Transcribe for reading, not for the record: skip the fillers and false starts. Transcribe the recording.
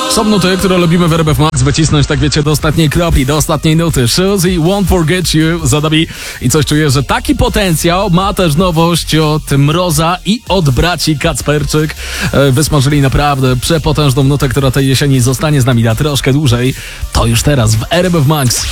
Są nuty, które lubimy w RMF Max wycisnąć, tak wiecie, do ostatniej kropli, do ostatniej nuty. Shoozy, Won't Forget You, Zadabi. I coś czuję, że taki potencjał ma też nowość od Mroza i od braci Kacperczyk. Wysmażyli naprawdę przepotężną nutę, która tej jesieni zostanie z nami na troszkę dłużej. To już teraz w RMF Max.